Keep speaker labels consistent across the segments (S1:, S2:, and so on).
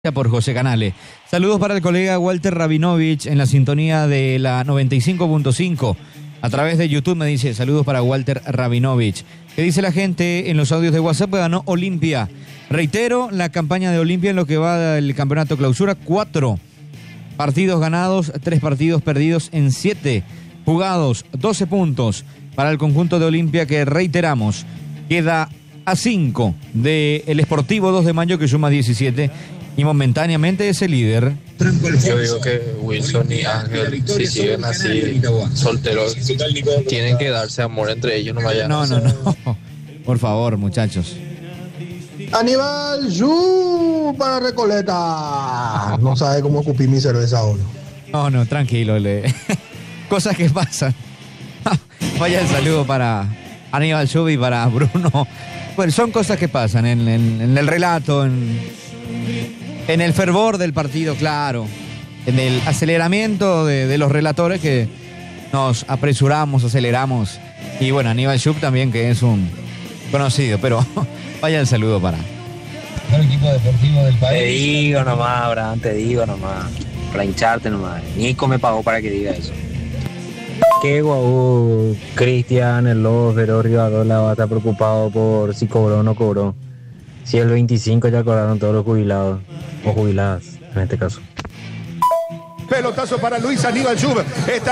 S1: por José Canales. Saludos para el colega Walter Rabinovich en la sintonía de la 95.5. A través de YouTube me dice saludos para Walter Rabinovich. ¿Qué dice la gente en los audios de WhatsApp? Ganó Olimpia. Reitero, la campaña de Olimpia en lo que va del campeonato clausura: 4 partidos ganados, 3 partidos perdidos en 7 jugados, 12 puntos para el conjunto de Olimpia, que reiteramos, queda a 5 del Sportivo 2 de Mayo, que suma 17 y momentáneamente es el líder.
S2: Yo digo que Wilson y Ángel, si siguen así solteros, tienen que darse amor entre ellos, no vayan.
S1: No. Por favor, muchachos.
S3: Aníbal Yu para Recoleta. No sabe cómo escupir mi cerveza ahora.
S1: No, tranquilo. Cosas que pasan. Vaya el saludo para Aníbal Yu y para Bruno. Bueno, son cosas que pasan en el relato, en el fervor del partido, claro, en el aceleramiento de los relatores, que nos apresuramos, aceleramos. Y bueno, Aníbal Schupp también, que es un conocido, pero vaya el saludo para
S4: el equipo deportivo del país.
S5: Te digo nomás, Abraham, para hincharte nomás. Nico me pagó para que diga eso. Qué guau, Cristian, el Lobo, Rivadavia va a estar preocupado por si cobró o no cobró. Si el 25 ya cobraron todos los jubilados, o jubiladas, en este caso.
S6: Pelotazo para Luis Aníbal Schub.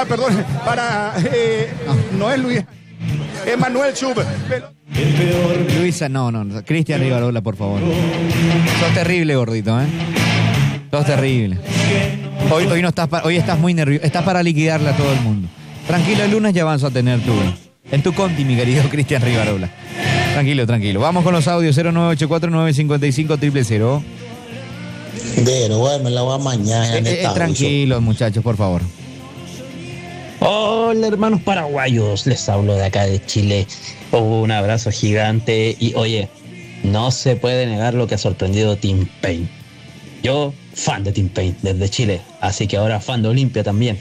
S6: No es Luis. Es Manuel Schub.
S1: Luisa, no. Cristian Rivarola, por favor. Sos terrible, gordito, ¿eh? Sos terrible. Hoy no estás hoy estás muy nervioso. Estás para liquidarle a todo el mundo. Tranquilo, el lunes ya vas a tener en tu conti, mi querido Cristian Rivarola. Tranquilo. Vamos con los audios. 0984-955-000.
S3: Me la voy a mañana.
S1: Tranquilos, muchachos, por favor.
S7: Hola, hermanos paraguayos. Les hablo de acá de Chile. Un abrazo gigante. Y oye, no se puede negar lo que ha sorprendido Team Pain. Yo, fan de Team Pain desde Chile. Así que ahora fan de Olimpia también.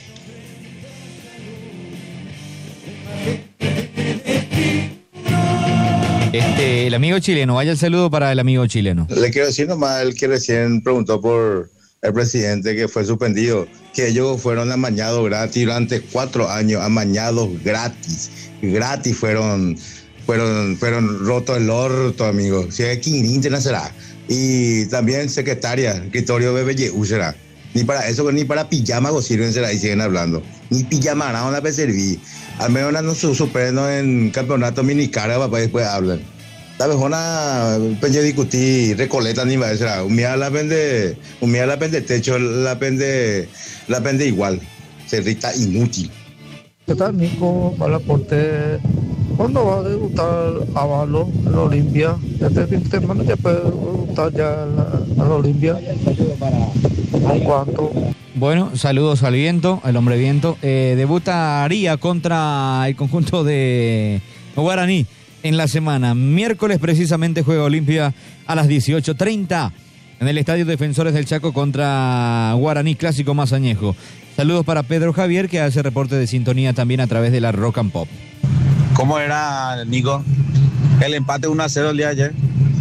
S1: El amigo chileno, vaya el saludo para el amigo chileno.
S8: Le quiero decir nomás, el que recién preguntó por el presidente que fue suspendido, que ellos fueron amañados gratis durante 4 años, amañados gratis fueron rotos el orto, amigos. Si es Quintín será. Y también secretaria, Gritorio Bebelleu será. Ni para eso, ni para pijama sirven será, y siguen hablando. Ni pijama, nada, una serví. Al menos no superando en campeonato minicara, papá, después hablan. La mejor peña discutir Recoleta ni va a ser. Humilla la pende techo, la pende igual. Se rita inútil.
S3: ¿Qué tal, Nico? Para el aporte. ¿Cuándo va a debutar Avalo en la Olimpia? Este fin de semana ya puede debutar ya en la Olimpia. ¿Con cuánto?
S1: Bueno, saludos al viento, al hombre viento. Debutaría contra el conjunto de Guaraní en la semana. Miércoles precisamente juega Olimpia a las 18:30 en el Estadio Defensores del Chaco contra Guaraní, clásico más añejo. Saludos para Pedro Javier, que hace reporte de sintonía también a través de la Rock and Pop.
S9: ¿Cómo era, Nico? El empate 1-0 el día de ayer.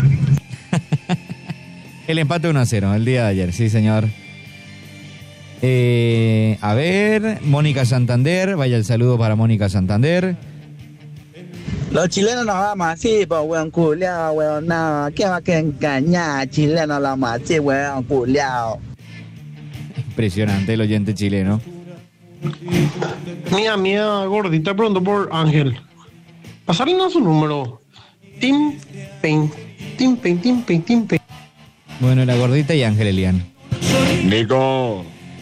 S1: El empate 1-0 el día de ayer, sí, señor. A ver, Mónica Santander, vaya el saludo para Mónica Santander.
S10: Los chilenos nos vamos así, pues, weón culiao, weón, no, ¿qué va a engañar? Chilenos la más así, weón culiao.
S1: Impresionante el oyente chileno.
S11: Mía, gordita, pronto por Ángel. Pasarle su número. Tim Pain.
S1: Bueno, la gordita y Ángel Elian.
S9: Nico,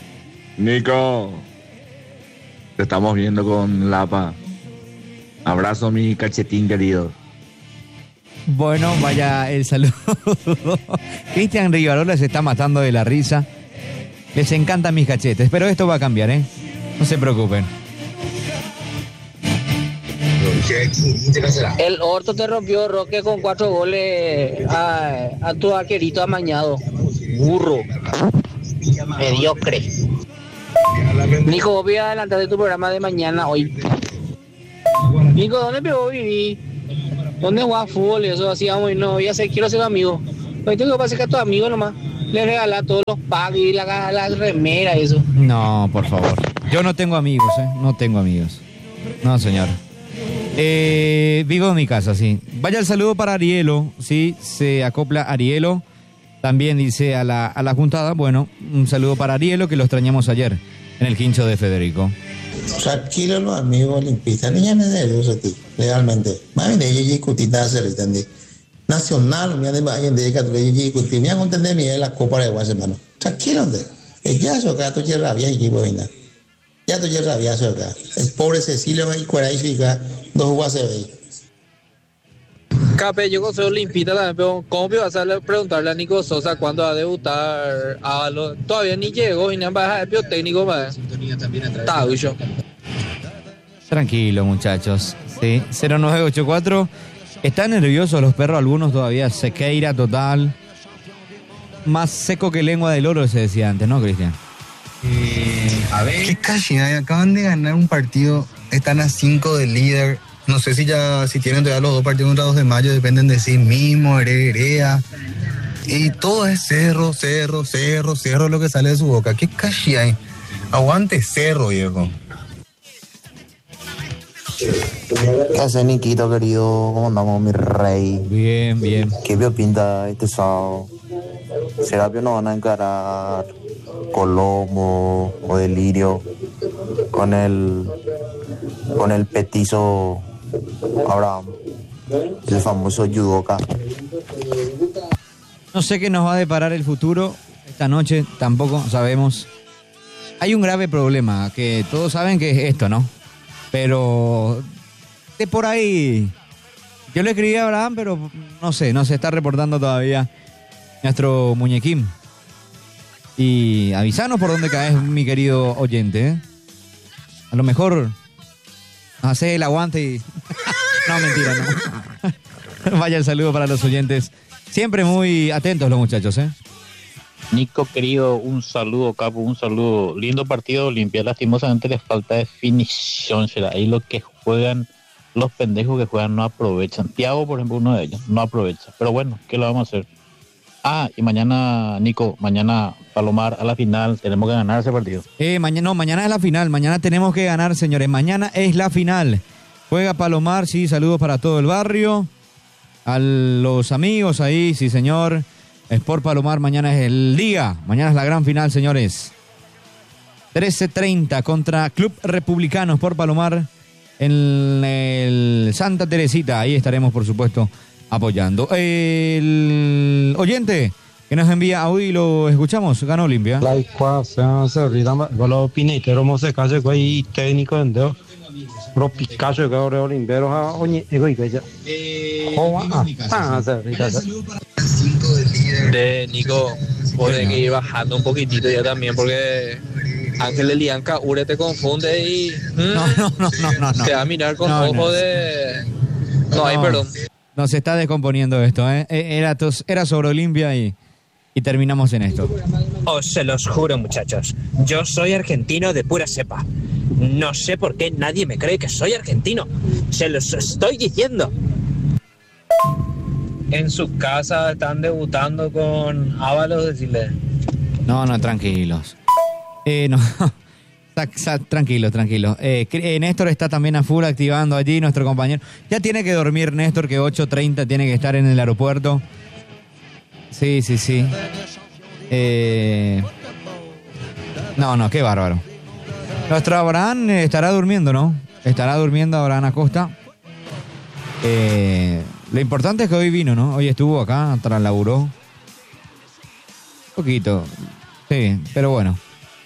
S9: te estamos viendo con Lapa. Abrazo, mi cachetín querido.
S1: Bueno, vaya el saludo. Cristian Rivarola se está matando de la risa. Les encantan mis cachetes, pero esto va a cambiar, ¿eh? No se preocupen.
S12: El orto te rompió, Roque, con 4 goles a tu arquerito amañado. Burro. Mediocre. Nico, voy a adelantar de tu programa de mañana hoy. Nico, ¿dónde pegó viví? ¿Dónde jugaba fútbol? Eso hacíamos y no, ya sé, quiero ser amigo. Hoy tengo que pasar a tu amigo nomás. le regala todos los packs y la remera y eso.
S1: No, por favor. Yo no tengo amigos, no tengo amigos. No, señor. Vivo en mi casa, sí. Vaya el saludo para Arielo, sí, se acopla Arielo. También dice a la juntada, bueno, un saludo para Arielo, que lo extrañamos ayer en el quincho de Federico.
S13: Tranquilo los amigos limpistas, no llames de Dios a ti, legalmente. Mami de ella cutita hacer entendí. Nacional, me han de alguien de ella que cutir, me han entendido mi la copa de guas, hermano. Tranquilo, ya so acá, tú ya rabia y boina. Ya tú ya rabia so acá. El pobre Cecilio me cuera y fica, dos guas se ve.
S2: Cape, yo soy limpita también, pero ¿cómo me vas a preguntarle a Nico Sosa cuándo va a debutar? Todavía ni llegó y ni va a dejar el biotécnico más. Está yo.
S1: Tranquilo, muchachos. Sí, 0984. Están nerviosos los perros, algunos todavía. Sequeira total. Más seco que lengua de loro, se decía antes, ¿no, Cristian?
S14: A ver. Qué cachina, acaban de ganar un partido. Están a 5 del líder. No sé si tienen todavía los 2 partidos contra 2 de mayo, dependen de sí mismos, herea. Y todo es cerro, lo que sale de su boca. ¿Qué cachi hay? Aguante cerro, viejo.
S13: ¿Qué haces, Niquito, querido? ¿Cómo andamos, mi rey?
S1: Bien, bien.
S13: ¿Qué vio pinta este sábado? ¿Será que no van a encarar Colombo o Delirio con el petizo Abraham, el famoso judoka?
S1: No sé qué nos va a deparar el futuro esta noche, tampoco sabemos. Hay un grave problema, que todos saben que es esto, ¿no? Pero de por ahí, yo le escribí a Abraham, pero no se está reportando todavía nuestro muñequín. Y avisanos por dónde caes, mi querido oyente, ¿eh? A lo mejor hace el aguante y... No, mentira, no. Vaya el saludo para los oyentes. Siempre muy atentos los muchachos, ¿eh?
S15: Nico, querido, un saludo, capo, un saludo. Lindo partido Olimpia, lastimosamente les falta definición, será ahí lo que juegan, los pendejos que juegan no aprovechan. Thiago, por ejemplo, uno de ellos, no aprovecha. Pero bueno, ¿qué lo vamos a hacer? Y mañana, Nico, mañana Palomar a la final, tenemos que ganar ese partido.
S1: Mañana es la final, mañana tenemos que ganar, señores, mañana es la final. Juega Palomar, sí, saludos para todo el barrio, a los amigos ahí, sí señor. Sport Palomar, mañana es el día, mañana es la gran final, señores. 13:30 contra Club Republicano Sport Palomar en el Santa Teresita, ahí estaremos por supuesto apoyando. El oyente que nos envía audio y lo escuchamos, ganó Olimpia.
S11: La ecuación se olvida, lo pinitero se case con el técnico en Dios. Pro Picasso que ahora Olimpero ha oye ego y que ya.
S2: De Nico, puede que ir bajando un poquitito ya también porque Ángel Elianca Ure te confunde y
S1: no.
S2: Te va a mirar con ojo de... No, hay perdón.
S1: Nos está descomponiendo esto, ¿eh? Era sobre Olimpia y terminamos en esto.
S16: Os se los juro, muchachos. Yo soy argentino de pura cepa. No sé por qué nadie me cree que soy argentino. Se los estoy diciendo.
S2: En su casa están debutando con Ábalos, decirle.
S1: No, tranquilos. No. Tranquilo. Néstor está también a full activando allí, nuestro compañero. Ya tiene que dormir Néstor, que 8:30 tiene que estar en el aeropuerto. Sí. No, qué bárbaro. Nuestro Abraham estará durmiendo, ¿no? Estará durmiendo Abraham Acosta. Lo importante es que hoy vino, ¿no? Hoy estuvo acá, laburó. Poquito. Sí, pero bueno.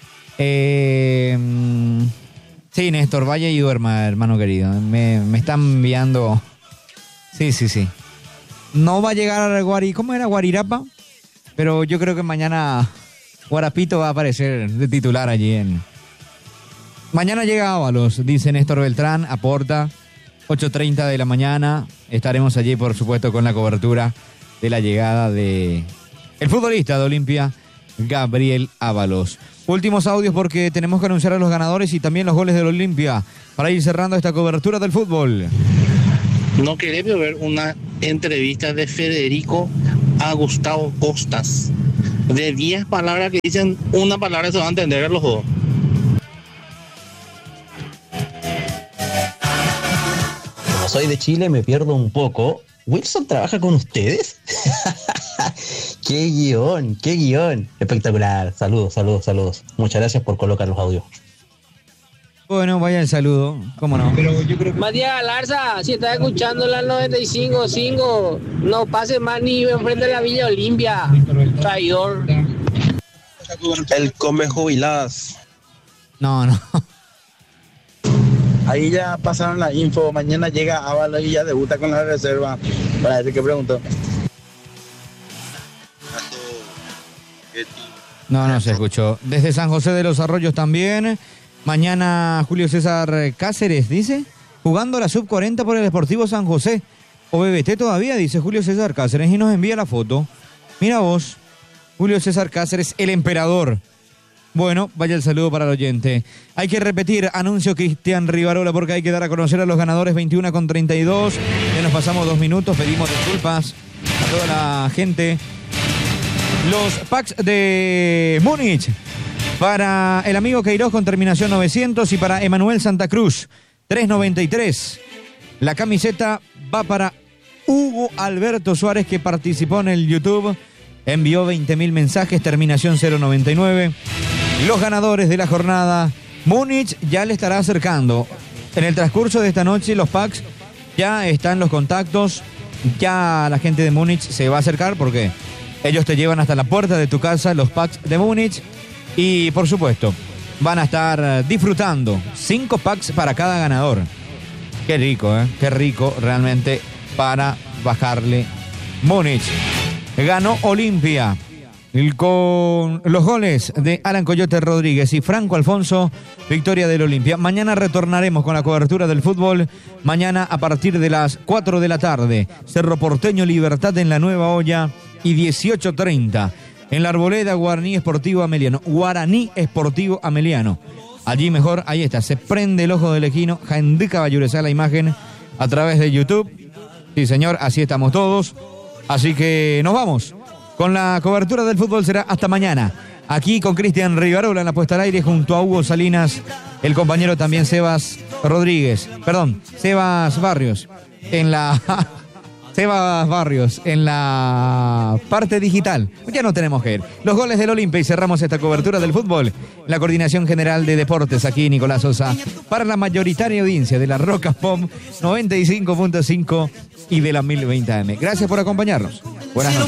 S1: Sí, Néstor, vaya y duerma, hermano querido. Me están enviando... Sí. No va a llegar a ¿cómo era? Guarirapa. Pero yo creo que mañana Guarapito va a aparecer de titular allí en... Mañana llega Ábalos, dice Néstor Beltrán, aporta 8:30 de la mañana. Estaremos allí, por supuesto, con la cobertura de la llegada de el futbolista de Olimpia, Gabriel Ábalos. Últimos audios porque tenemos que anunciar a los ganadores y también los goles del Olimpia para ir cerrando esta cobertura del fútbol.
S17: No queremos ver una entrevista de Federico a Gustavo Costas. De 10 palabras que dicen, una palabra se va a entender a los dos.
S7: Como soy de Chile, me pierdo un poco. ¿Wilson trabaja con ustedes? ¡Qué guión! ¡Qué guión! Espectacular. Saludos. Muchas gracias por colocar los audios.
S1: Bueno, vaya el saludo, cómo no.
S12: Pero yo creo que... Matías Galarza, si estás escuchando la 95.5, no pases más ni enfrente de la Villa Olimpia, traidor.
S10: El come jubiladas.
S1: No.
S10: Ahí ya pasaron la info. Mañana llega Ábalos y ya debuta con la reserva. Para decir que preguntó.
S1: No se escuchó. Desde San José de los Arroyos también. Mañana Julio César Cáceres, dice, jugando la sub-40 por el Sportivo San José. O BBT todavía, dice Julio César Cáceres, y nos envía la foto. Mira vos, Julio César Cáceres, el emperador. Bueno, vaya el saludo para el oyente. Hay que repetir, anuncio Cristian Rivarola, porque hay que dar a conocer a los ganadores 21:32. Ya nos pasamos 2 minutos, pedimos disculpas a toda la gente. Los packs de Múnich para el amigo Queiroz con terminación 900 y para Emanuel Santa Cruz 393. La camiseta va para Hugo Alberto Suárez, que participó en el YouTube, envió 20.000 mensajes, terminación 099. Los ganadores de la jornada, Múnich ya le estará acercando. En el transcurso de esta noche los packs ya están los contactos, ya la gente de Múnich se va a acercar porque ellos te llevan hasta la puerta de tu casa los packs de Múnich. Y por supuesto, van a estar disfrutando 5 packs para cada ganador. Qué rico, qué rico realmente para bajarle. Múnich ganó Olimpia con los goles de Alan Coyote Rodríguez y Franco Alfonso, victoria del Olimpia. Mañana retornaremos con la cobertura del fútbol. Mañana a partir de las 4 de la tarde, Cerro Porteño Libertad en la Nueva Olla, y 18:30. En la Arboleda, Guaraní Esportivo Ameliano. Allí mejor, ahí está, se prende el ojo del equino. Jaendí Caballureza la imagen a través de YouTube. Sí, señor, así estamos todos. Así que nos vamos. Con la cobertura del fútbol será hasta mañana. Aquí con Cristian Rivarola en la puesta al aire junto a Hugo Salinas, el compañero también Sebas Barrios en la... Sebas Barrios en la parte digital. Ya no tenemos que ir. Los goles del Olimpia y cerramos esta cobertura del fútbol. La Coordinación General de Deportes, aquí Nicolás Sosa, para la mayoritaria audiencia de la Roca Pop 95.5 y de la 1020 AM. Gracias por acompañarnos. Buenas noches.